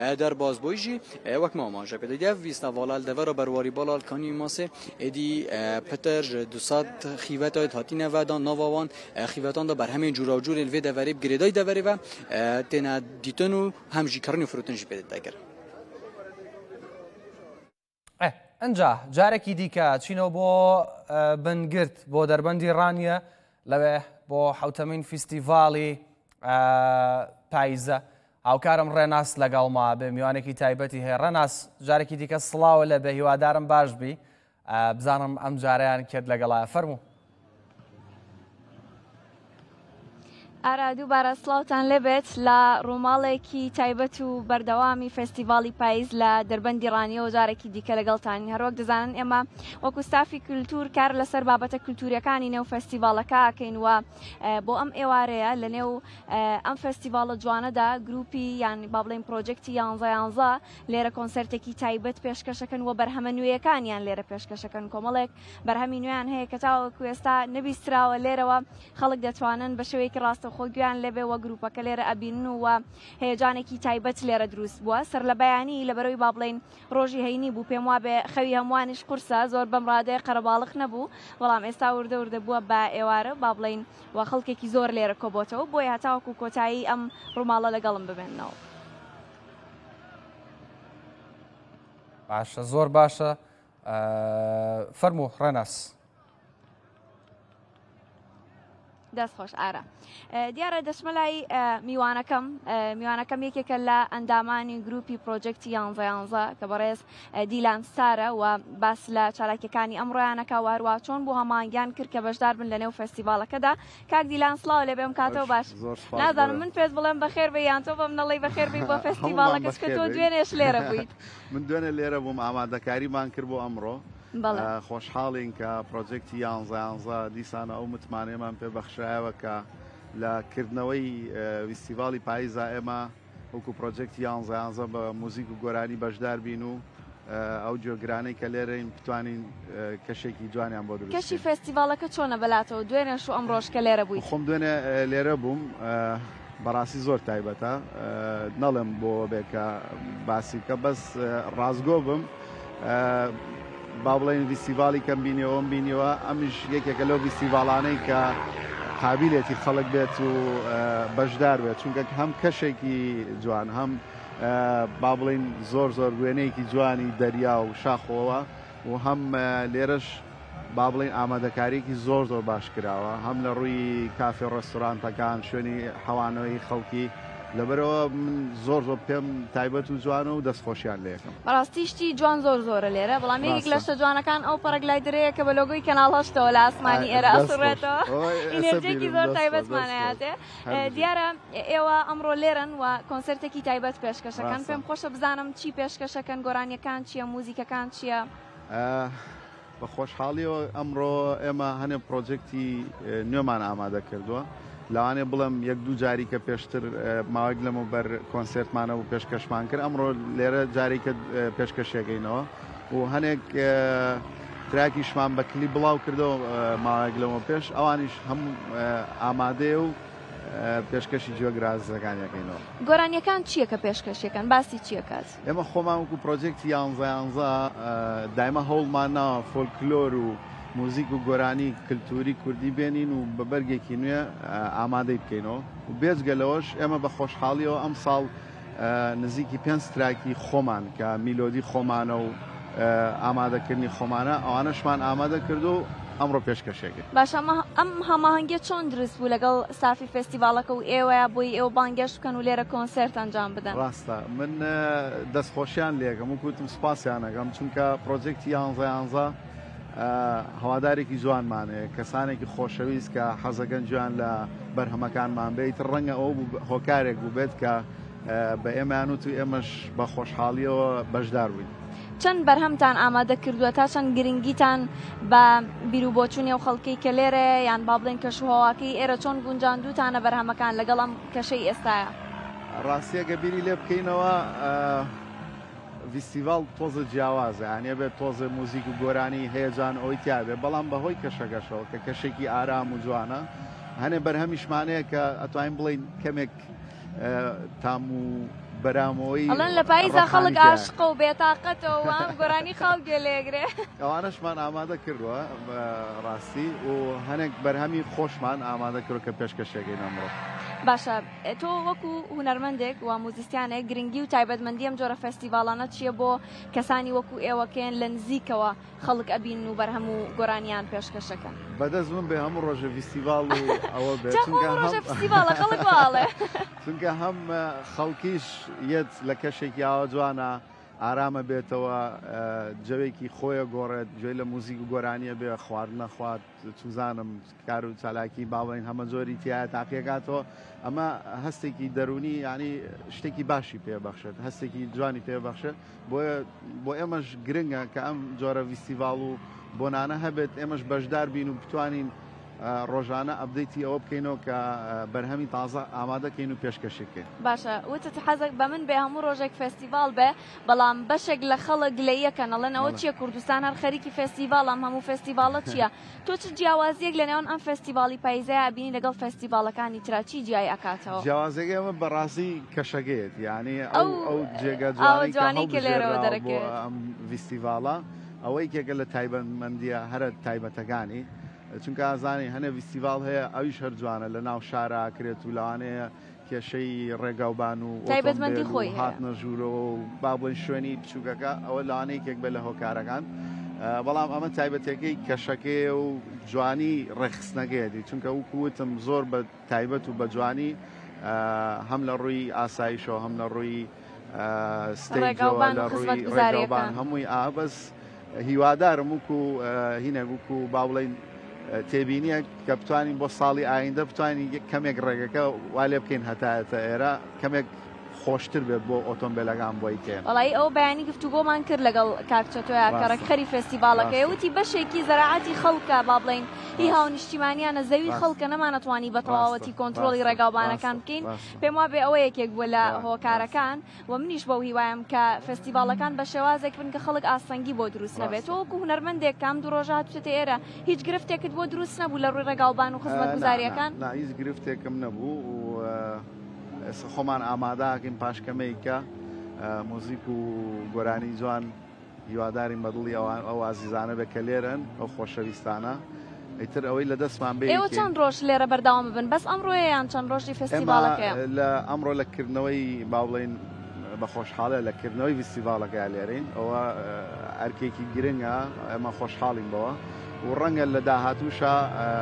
در بازبویی وقت ما ماجه پیدا ویسنا والال دور برواری بالال کانی ماسه ادی پتر دوسات خیوت هاتینه و دان نووان خیوتان دا بر همین جورا و جور الوی دوری بگریدای دوری و تنا دیتنو همجی کرنی فروتنجی پیدا دگر. انجا جارکی دیکه چینو با بنگرت با دربندی رانیه لبه با حوتمین فستیوالی پاییزه هاوکارم ڕێناس لەگەڵما بێ میوانێکی تایبەتی هەیە ڕێناس جارێکی دیکە سڵاوە لە بێ هیوادارم باش بی بزانم ئەم جارەیان کرد لەگەڵایە فەرموو ئارا دووبارە سڵاوتان لێبێت لە ڕووماڵێکی تایبەت و بەردەوامی فستیڤاڵی پاییز لە دەربەندی ڕانیەوە جارێکی دیکە لەگەڵتانی هەروەک دەزانن ئێمە وەکو ستافی کولتور کار لەسەر بابەتە کولتوریەکانی نێو فستیڤاڵەکە ئاکەین وە بۆ ئەم ئێوارەیە لە نێو ئەم فستیڤاڵە جوانەدا گروپی یان با بڵێن پرۆجێکتی یانزە لێرە کۆنسەرتێکی تایبەت پێشکەشەکەن و بەرهەمە نوێیەکانیان لێرە پێشکەشەکەن کۆمەڵێک بەرهەمی نوێیان هەیە کە تاوەکو ئێستا نەبیستراوە لێرەوە خەڵک دەتوانن بە شێوەیەکی ڕاستە خۆگویان لێبێ وە گروپەکە لێرە ئەبینن و هەیەجانێکی تایبەت لێرە دروست بووە سەر لە بەیانی لەبەرەوەی با بڵێن ڕۆژی هەینی بوو پێم وابێ خەوی هەمووانیش قورسە زۆر بەم ڕادەیە قەرەباڵغ نەبوو بەڵام ئێستا وردە وردە بووە بە ئێوارە با بڵێن وە خەڵکێکی زۆر لێرە کۆبۆتەوە بۆی هەتاوەکو کۆتایی ئەم ڕووماڵە لەگەڵم ببێنەوە باشە زۆر باشە فەرموو ڕێناس دەست خۆش ئارە دیارە دەچمە لای میوانەکەم یەکێکە لە ئەندامانی گروپی پرۆجێکتی یانزە کە بەڕێز دیلان ستارە و باس لە چالاکیەکانی ئەمڕۆیانەکە وارووا چۆن بۆ هەمانگیان کرد کە بەشدار بن لە نێو فستیڤاڵەکەدا کاک دیلان سڵاو لێ بێم کاتەوە باش نازانم من پێت بڵێم بەخێر بێ یان تۆ بەم نەڵی بەخێر بێ بۆ فستیڤاڵەکەس کە تۆ دوێنێش لێرە بوویت من دوێنێ لێرە بووم ئامادەکاریمان کرد بۆ ئەمڕۆ خۆشحاڵین کە پرۆجێکتی یانزە دیسانە ئەو متمانێمان پێ بەخشایەوە کە لە کردنەوەی فستیڤاڵی پاییزە ئێمە وەکو پرۆجێکتی یانزە بە موزیک و گۆرانی بەشدار بین و ئەو جۆگرانەی کە لێرەین بتوانین کەشێکی جوانیان بۆ دروست کەشی فستیڤاڵەکە چۆنە بەلاتەوە دوێنێش و ئەمڕۆژ کە لێرە بوویت خۆم دوێنێ لێرە بووم بەڕاستی زۆر تایبەتە نەڵێم بۆ بێکە باسی کە بەس ڕازگۆ بم با بڵێن فستیڤاڵی کەم بینیەوەم بینیەوە ئەمیش یەکێکە لەو فستیڤاڵانەی کە قابلێتی خەڵک بێت و بەشدار بێت چونکە هەم کەشێکی جوان هەم با بڵێن زۆر وێنەیەکی جوانی دەریا و شاخەوە و هەم لێرەش با بڵێن ئامادەکاریەکی زۆر باش کراوە هەم لە ڕووی کافێ ڕێستۆرانتەکان شوێنی حەوانەوەی خەڵکی لەبەرەوە من زۆر پێم تایبەت و جوانە و دەستخۆشیان لێ یەکەم بەڕاستیشتی جوان زۆرە لێرە بەڵام یەکێک لە شتە جوانەکان ئەو پەرەگلایدرەیە کە بە لۆگۆی کەناڵ هەشتەوە لە ئاسمانی ئێرە ئەسوڕێتەوە ئینەرجێکی زۆر تایبەتمانەیەتێ دیارە ئێوە ئەمڕۆ لێرن و کۆنسەرتێکی تایبەت پێشکەشەکان پێم خۆشە بزانم چی پێشکەشەکەن گۆرانیەکان چییە موزیکەکان چییە بە خۆشحاڵیەوە ئەمڕۆ ئێمە هەنێ پرۆجێکتی نوێمان ئامادە کردووە لەوانێ بڵم یەک دوو جاری کە پێشتر ماوەیەک لەمە بەر کۆنسێرتمانە و پێشکەشمان کرد ئەمڕۆ لێرە جارێکە پێشکەشێگەینەوە و هەنێک تراکیشمان بە کلی بڵاو کردەوە ماوەیەک لەمە پێش ئەوانیش هەموو ئامادەیە و پێشکەشی جیۆگرافیەکانیەکەینەوە گۆرانیەکان چییە کە پێشکەشیەکەن باسی چییە کات ئێمە خۆمان وەکو پرۆجێکتی یانزە دایمە هەوڵمان ناوە فۆلکلۆر و موزیک و گۆرانی کللتوری کوردی بێنین و بە بەرگێکی نوێ ئامادەی بکەینەوە و بێجگە لەوەش ئێمە بە خۆشحاڵیەوە ئەم ساڵ نزیکی 5 تراکی خۆمان کە میلۆدی خۆمانە و ئامادەکردنی خۆمانە ئەوانەشمان ئامادە کردو و ئەمڕۆ پێشکەشێکێک باش ئەم هەماهەنگە چۆن دروست بوو لەگەڵ سافی فستیڤاڵەکە و ئێوەیە بۆی ئێوە بانگەشت بکەن و لێرە کۆنسەرت ئەنجام بدەن ڕاستە من دەستخۆشیان لێکەم و کوتم سوپاسیانەکەم چونکە پرۆجێکتی یانزە هەوادارێکی جوانمانەیە کەسانێکی خۆشەویست کە حەزەکەن جوان لە بەرهەمەکانمان بێت ڕەنگە ئەو هۆکارێک بوو بێت کە بە ئێمەیان و توی ئێمەش بە خۆشحاڵیەوە بەشدار بووین چەند بەرهەمتان ئامادە کردووە تا چەند گرنگیتان بە بیرروبۆچوونی و خەڵکی کە لێرە یان با بڵێن کەشوهاواکەی ئێرە چۆن گونجاندووتانە بەرهەمەکان لەگەڵ ئەم کەشەی ئێستاە ڕاستیەگە بیری لێ بکەینەوە فستیڤاڵ تۆزە جیاوازە یانێ بێت تۆزە موزیک و گۆرانی هەیەجان ئەوی تیاابێ بەڵام بەهۆی کەشەکەشەوە کە کەشێکی ئارام و جوانە هەنێ بەرهەمیشمانەیە کە ئەتوانین بڵین کەمێک تام و بەرامەوەی ئەڵەن لە پاییزە خەڵک عاشقە و بێتاقەتەوە وام گۆرانی خاڵ گوێلێگرێ ئەوانەشمان ئامادە کردووە ڕاستی و هەنێک بەرهەمی خۆشمان ئامادە کردو کە پێشکەشێکەکەی ئەمڕۆ. باشە تۆ وەکو هونەرمەندێک و موزیسیانێک گرنگی و تایبەتمەندی ئەم جۆرە فەستیڤاڵانە چییە بۆ کەسانی وەکو ئێوەکەن لە نزیکەوە خەڵک ئەبین و بەرهەم و گۆرانیان پێشکەشەکەن؟ بەدەست من بێ هەموو ڕۆژە فیستیڤاڵ و ئەوە بێت فستیڤاڵە خەڵک باڵێ چونکە هەم خەڵکیش یەت لە کەشێکی ئاوا جوانە ئارامە بێتەوە جەوێکی خۆیە گۆڕێت گوێ لە موزیک و گۆرانیە بێ خوارد نەخوات توزانم کار و چالاکی باڵین هەمە زۆری تایە تاقیەکاتەوە ئەمە هەستێکی دەرونی ینی شتێکی باشی پێبەخشێت هەستێکی جوانی پێبەخشێت بۆ ئێمەش گرنگە کە ئەم جۆرە فیستیڤاڵ و بۆنانە هەبێت ئێمەش بەشدار بین و بتوانین ڕۆژانە ئەبدەیتی ئەوە بکەینەوە کە بەرهەمی تازە ئامادەکەین و پێشکەشێکێن. باشە وتت حەزێک بە من بێ هەموو ڕۆژێک فستیڤاڵ بێ بەڵام بەشێک لە خەڵک لە یەکەنەڵێنەوە چییە کوردستان هەر خەریکی فستیڤاڵ ئەم هەموو فستیڤاڵە چییە؟ تۆ چ جیاوازیەک لە نێوان ئەم فستیڤاڵی پاییزەیە بینی لەگەڵ فستیڤاڵەکانی ترا چی جیای ئەکاتەوە؟ جیاوازەکە ئەمە بەڕاستی کەشەگەیت یعنی ئەو جێگە جوانی کە لێرەوە دەرەکەوێت ئەم فستیڤاڵە ئەوەی کێکە لە تایبەتمەندیە هەرە تایبەتەکانی چونکە ئازانی هەنێ فستیڤاڵ هەیە ئەویش هەر جوانە لە ناو شارەکرێت و لەوانەیە کێشەی ڕێگاوبان و تایبەتمەندی خۆی هاتنە ژوورەوە و با بڵین شوێنی بچووکەکە ئەوە لەوانەیە کێک بێ لە هۆکارەکان بەڵام ئەمە تایبەتەکەی کەشەکەی و جوانی ڕێخستنەکەیەتی چونکە وکوتم زۆر بە تایبەت و بە جوانی هەم لە ڕووی ئاسایشەوە هەم لە ڕووی ستێجەوە لە ڕووی ڕێگاوبان هەمووی ئابەس هیوادارم وکو هینە وکو با بڵین تێبینیە کە بتوانین بۆ ساڵی ئایندە بتوانین کەمێک ڕێگەکە وا لێ بکەین هەتایەتە ئێرە کەمێک خۆشتر بێت بۆ ئۆتۆمبیلەکان بۆی کێن. وڵی ئەو بەیانی گفتوگۆمان کرد لەگەڵ کاکچەتۆیە کەڕەکخەری فستیڤاڵەکەی وتی بەشێکی زەراعەتی خەڵکە با بڵین هی هاونیشتیمانیانە زەوی خەڵکە نەمانەتوانی بە تەواوەتی کۆنتترۆلی ڕێگاوبانەکان بکەین پێم وا بێ ئەوە یەکێک بووە لە هۆکارەکان و منیش بەو هیوایم کە فستیڤاڵەکان بە شێوازێک بن کە خەڵک ئاسەنگی بۆ دروست نەبێت وەکو هونەرمەندێک کام دوو ڕۆژە هاتووتە ئێرە هیچ گرفتێکت بۆ دروست نەبوو لە ڕووی ڕێگاوبان و خزمەتگوزاریەکان؟ هیچ گرفتێکم نەبوو و خۆمان ئامادەکەین پاشکەمەیکە مۆزیک و گۆرانی جوان هیوادارین بەدڵی ئەو ئازیزانە بێ کە لێرن ئەو خۆشەویستانە ئیتر ئەوەی لە دەستمان بێ. ئێوە چەند ڕۆژ لێرە بەرداوام ببن بەس ئەمڕۆیان چەند ڕۆژی فستیڤاڵەکەیە؟ لە ئەمڕۆ لەکردنەوەی با بڵین بە خۆشحاڵە لەکردنەوەی فستیڤاڵەکە لێرین ئەوە ئەرکێکی گرنگە ئەمە خۆشحاڵین بەوە و ڕەنگە لە داهاتووشە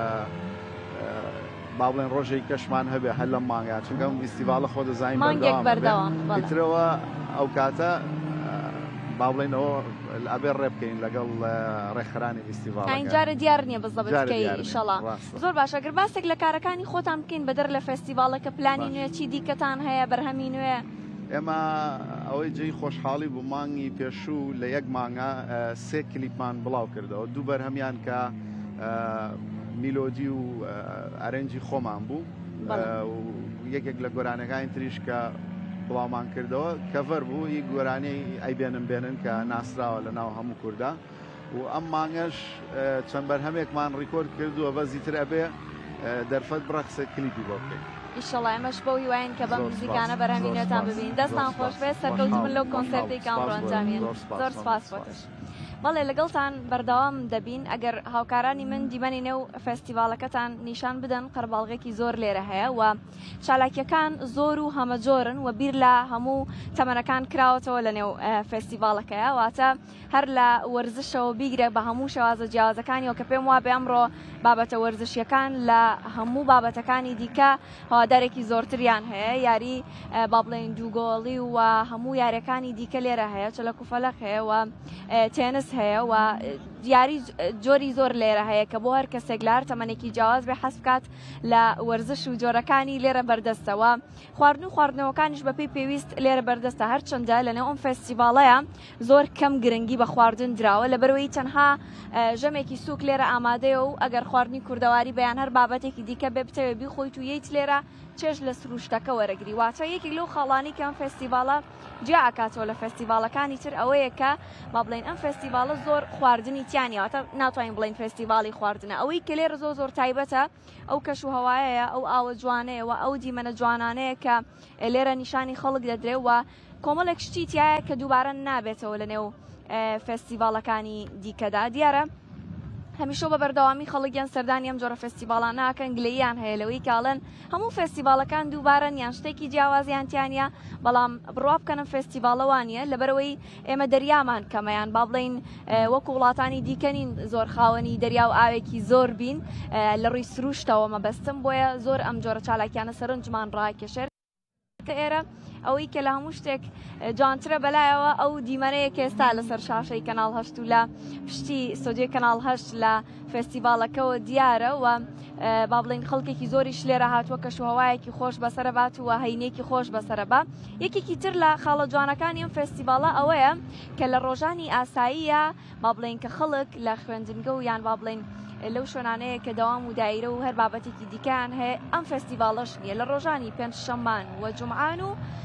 با بڵێن ڕۆژێک کەشمان هەبێ هەر لەم مانگە چونکە فستیڤاڵە خۆ دەزانین بەردەوامترەوە ئەو کاتە با بڵێنەوە ئەبێ ڕێ بکەین لەگەڵ ڕێکخەرانی فستیڤاڵەکە جارە دیار نییە بەزەبەت بکەی ئینشەڵا. زۆر باشە ئەگەر باسێک لە کارەکانی خۆتان بکەین بەدەر لە فستیڤاڵەکە پلانی نوێ چی دیکەتان هەیە بەرهەمی نوێ؟ ئێمە ئەوەی جێی خۆشحاڵی بوو مانگی پێشوو لە یەک مانگە 3 کلیپمان بڵاو کردەوە دوو بەرهەمیان کە میلۆدی و ئەرێنجی خۆمان بوو یەکێک لە گۆرانەکانی تریش کە بڵاومان کردەوە کەڤەر بوو هی گۆرانەی ئەیبێنن کە ناسراوە لە ناو هەموو کووردا و ئەم مانگەش چەند بەرهەمێکمان ڕیکۆرد کردووە بەزیتر ئەبێ دەرفەت بڕەخسە کلیپی بۆ بکەین. ئیشەڵا ئەمەش بەو هیواین کە بە موزیکانە بەرهەمینێتان ببین دەستان خۆش بێت سەرکەوتبن لەو کۆنسەرتی کامڕۆ ئەنجامێن. زۆر سپاس بۆتش. بەڵێ لەگەڵتان بەردەوام دەبین ئەگەر هاوکارانی من دیمەنی نێو فستیڤاڵەکەتان نیشان بدەن قەرباڵغێکی زۆر لێرە هەیە و چالاکیەکان زۆر و هەمەجۆرن و بیر لە هەموو تەمەنەکان کراوەتەوە لە نێو فستیڤاڵەکەیە واتە هەر لە وەرزشەوە بیگرێ بە هەموو شێوازە جیاوازەکانیەوە کە پێم وابێ ئەمڕۆ بابەتە وەرزشیەکان لە هەموو بابەتەکانی دیکە هەوادارێکی زۆرتریان هەیە یاری با بڵێن دووگۆڵی و هەموو یاریەکانی دیکە لێرە هەیە چ لە کوفەلەق هەیە و تێنس هەیە و دیاری جۆری زۆر لێرە هەیە کە بۆ هەر کەسێک لە هەر تەمەنێکی جیاواز بێ حەز بکات لە وەرزش و جۆرەکانی لێرە بەردەستەوە خواردن و خواردنەوەکانیش بەپێی پێویست لێرە بەردەستە هەرچەندە لەنێو ئەم فستیڤاڵەیە زۆر کەم گرنگی بە خواردن دراوە لەبەرەوەی تەنها ژەمێکی سووک لێرە ئامادەیە و ئەگەر خواردنی کوردەواری بەیان هەر بابەتێکی دیکە بێ بتەوێ بیخۆیت و یەیت لێرە چێژ لە سروشتەکە وەرەگری واتە یەکی لەو خاڵانی کە ئەم فستیڤاڵە جیاکاتەوە لە فستیڤاڵەکانی تر ئەوەیە کە با بڵێن ئەم فستیڤاڵە زۆر خواردنی تیانیەوەتە ناتوانین بڵین فستیڤاڵی خواردنە ئەوەی کە لێرە زۆر تایبەتە ئەو کەش و هەوایەیە ئەو ئاوە جوانەیەوە ئەو دیمەنە جوانانەیە کە لێرە نیشانی خەڵک دەدرێت و کۆمەڵێک شتی تایە کە دووبارە نابێتەوە لە نێو فستیڤاڵەکانی دیکەدا دیارە هەمیشە بە بەردەوامی خەڵکیان سەردانی ئەم جۆرە فستیڤاڵان ناکەن گلەییان هەیە لەوەی کاڵن هەموو فستیڤاڵەکان دووبارە یان شتێکی جیاوازیانتیانە بەڵام بڕوا بکەنم فستیڤاڵەوانیە لەبەرەوەی ئێمە دەریامان کەمەیان با بڵین وەکو وڵاتانی دیکەنین زۆر خاوەنی دەریا و ئاوێکی زۆر بین لە ڕووی سروشتەوە مەبەستم بۆیە زۆر ئەم جۆرە چالاکیانە سەرنجمان ڕاکێشێت کە ئێرە ئەوەی کە لە هەموو شتێک جوانترە بەلایەوە ئەو دیمەرەیە کە ئێستا لەسەر شاشەی کەناڵ هەشت و لە پشتی سۆدیۆ کەناڵ هەشت لە فستیڤاڵەکەەوە دیارە و با بڵین خەڵکێکی زۆریش لێرە هاتووە کەش و هەوایەکی خۆش بەسەرە بات و هەینێکی خۆش بەسەرە بە یەکێکی تر لە خاڵە جوانەکانی ئەم فستیڤاڵە ئەوەیە کە لە ڕۆژانی ئاساییە با بڵین کە خەڵک لە خوێندنگە و یان با بڵین لەو شوێنانەیە کە دەوام و دایرە و هەر بابەتێکی دیکەیان هەیە ئەم فستیڤاڵەش نییە لە ڕۆژانی پێنج شەمان و جومعان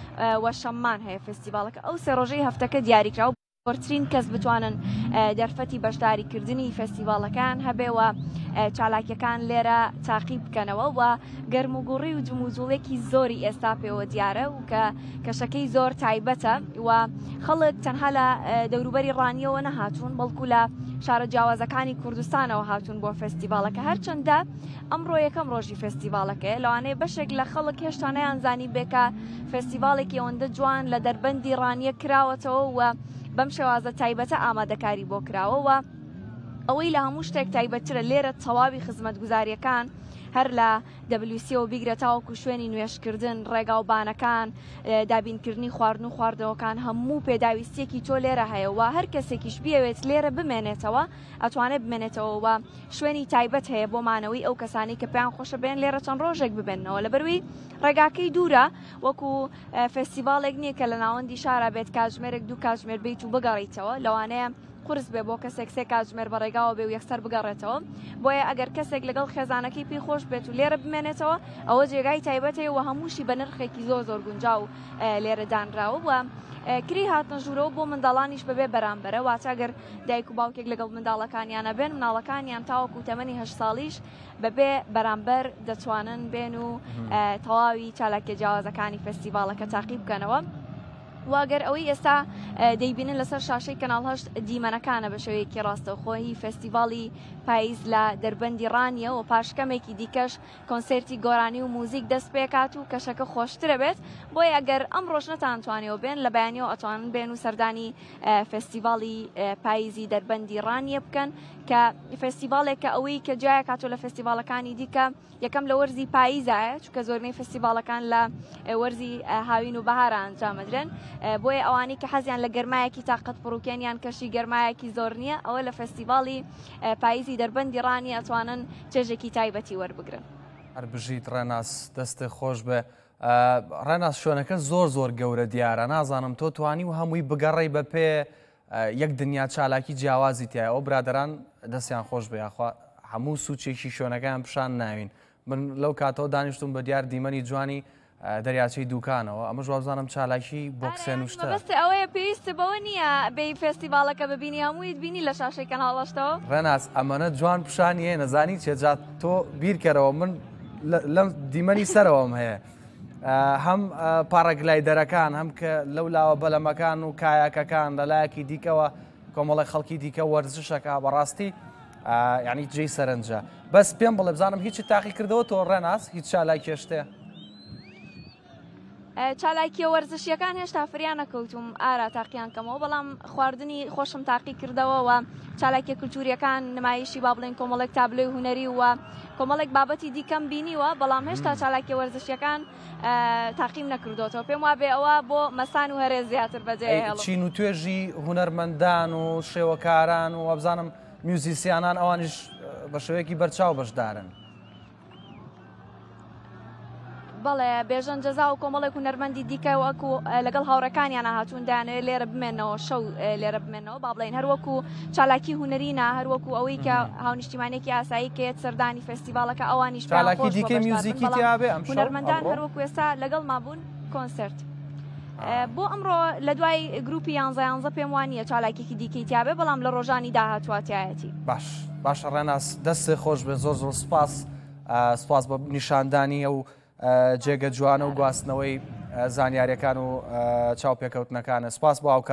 و شەمان هەیە فستیڤاڵەکە ئەو سێ ڕۆژەی هەفتەکە دیاریکرا و زۆرترین کەس بتوانن دەرفەتی بەشداریکردنی فستیڤاڵەکان هەبێەوە چالاکیەکان لێرە تاقی بکەنەوە و گەرم و گوڕی و جموزوڵێکی زۆری ئێستا پێوە دیارە و کە کەشەکەی زۆر تایبەتە و خەڵک تەنها لە دەوروبەری ڕانیەوە نەهاتوون بەڵکو لە شارە جیاوازەکانی کوردستانەوە هاتوون بۆ فستیڤاڵەکە هەرچەندە ئەمڕۆ یەکەم ڕۆژی فستیڤاڵەکەی لەوانەیە بەشێک لە خەڵک هێشتا نەیانزانی بێکە فستیڤاڵێکی ئەوەندە جوان لە دەربەندی ڕانیە کراوەتەوە و بەم شێوازە تایبەتە ئامادەکاری بۆ کراوەوە ئەوەی لە هەموو شتێک تایبەترە لێرە تەواوی خزمەتگوزاریەکان هەر لە دەبلیوسیەوە بیگرێتاوەکو شوێنی نوێشکردن ڕێگا و بانەکان دابینکردنی خواردن و خواردنەوەکان هەموو پێداویستێکی تۆ لێرە هەیەەوە هەر کەسێکیش بیاوێت لێرە بمێنێتەوە ئەتوانێت بمێنێتەوە و شوێنی تایبەت هەیە بۆ مانەوەی ئەو کەسانی کە پێیان خۆشە بێن لێرە چەند ڕۆژێک ببێنەوە لەبەروی ڕێگاکەی دوورە وەکو فستیڤاڵێک نییە کە لە ناوەندی شارە بێت کاتژمێرێک دوو کاتژمێر بیت و بگەڕیتەوە لەوانەیە قرس بێ بۆ کەسێک سێ کاتژمێر بەڕێگاوە بێ و یەکسەر بگەڕێتەوە بۆیە ئەگەر کەسێک لەگەڵ خێزانەکەی پێی خۆش بێت و لێرە بمێنێتەوە ئەوە جێگای تایبەتەیە و هەمووشی بە نرخێکی زۆر گونجاو لێرە دانراوە و کری هاتنە ژوورەوە بۆ منداڵانیش بەبێ بەرامبەرە واتەگەر دایک و باوکێک لەگەڵ منداڵەکانیانە بێن مناڵەکانیان تاوەکو تەمەنی 8 ساڵیش بەبێ بەرامبەر دەتوانن بێن و تەواوی چالاکیە جیاوازەکانی فستیڤاڵەکە تاقی بکەنەوە واگەر ئەوەی ئێستا دەیبینن لەسەر شاشەی کەناڵ هەشت دیمەنەکانە بە شێوەیەکی ڕاستەوخۆی فستیڤاڵی پاییز لە دەربەندی ڕانیە و پاشکەمێکی دیکەش کۆنسێرتی گۆرانی و موزیک دەست پێکات و کەشەکە خۆشترە بێت بۆیە ئەگەر ئەم ڕۆژ نەتانتوانێەوە بێن لە بەیانیەوە ئەتوانن بێن و سەردانی فستیڤاڵی پاییزی دەربەندی ڕانیە بکەن کە فستیڤاڵێکە ئەوەی کە جایە کاتۆ لە فستیڤاڵەکانی دیکە یەکەم لە وەرزی پاییزایە چونکە زۆربەی فستیڤاڵەکان لە وەرزی هاوین و بەهارە ئەنجامەدرێن بۆیە ئەوانەی کە حەزیان لە گەرمایەکی تاقەت پڕوکێنیان کەشی گەرمایەکی زۆر نییە ئەوە لە فستیڤاڵی پاییزی دەربەندی ڕانی ئەتوانن چێژێکی تایبەتی وەربگرن هەر بژیت ڕێناس دەستێ خۆش بێ ڕێناس شوێنەکە زۆر گەورە دیارە نازانم تۆ توانی و هەمووی بگەڕی بە پێ یەک دنیا چالاکی جیاوازی تایە ئەو برادران دەستیان خۆش بێ یاخوا هەموو سوچێکی شوێنەکەیان پیشان ناوین من لەو کاتەوە دانیشتم بە دیار دیمەنی جوانی دەریاچەی دوکانەوە ئەمە ژوابزانم چالاکی بۆکسێن وشتە بەستی ئەوەیە پێویستە بەوە نییە بێ فستیڤاڵەکە ببینی هەموویت بینی لە شاشەی کەناڵەشتەوە ڕێناس ئەمەنە جوان پیشانیە نەزانی چێجات تۆ بیرکەرەوە من لەم دیمەنی سەرەوەم هەیە هەم پاڕەگلایدەرەکان هەم کە لەو لاوە بەلەمەکان و کایاکەکان لەلایەکی دیکەوە کۆمەڵی خەڵکی دیکە وەرزشەکە بەڕاستی یعنی جێی سەرنجە بەس پێم بڵێ بزانم هیچی تاقی کردەوە تۆ ڕێناس هیچ چالای کێشتەیە چالاکیە وەرزشیەکان هێشتا فریان نەکەوتوم ئارا تاقییان کەمەوە بەڵام خواردنی خۆشم تاقی کردەوەەوە چالاکیە کولتوریەکان نمایشی با بڵێن کۆمەڵێک تابلۆی هوەری وە کۆمەڵێک بابەتی دیکەم بینیوە بەڵام هێشتا چالاکیە وەرزشیەکان تاقیم نەکردوەوە پێم وابێ ئەوە بۆ مەسان و هەرێ زیاتر بەجێ چین و توێژی هونەرمەندان و شێوەکاران و وەبزانم میوزیسیانان ئەوانیش بە شێوەیەکی بەرچاو بەشدارن بەڵێ بێژەن جەزا و کۆمەڵێک هونەرمەندی دیکە وەکو لەگەڵ هاوڕەکانیان هاتوون دایانەوێت لێرە بمێنەوە شەو لێرە بمێنەوە با بڵێن هەروەکو چالاکی هوەرینە هەروەکو ئەوەی کە هاونیشتیمانێکی ئاسایی کێت سەردانی فستیڤاڵەکە ئەوانیش چالاکی دیکە میوزیکی تیابێ هونەرمەندان هەروەکو ئێستا لەگەڵ مابوون کۆنسرت بۆ ئەمڕۆ لە دوای گروپی 11 پێم وانە چالاکێکی دیکەی تیاابێ بەڵام لە ڕۆژانی داهاتواتایەتی باش ڕێناس دەستی خۆش بێ زۆر سپاس سپاس بە نیشاندانی ئەو جێگە جوانە و گواستنەوەی زانیاریەکان و چاوپێکەوتنەکانە سپاس بۆ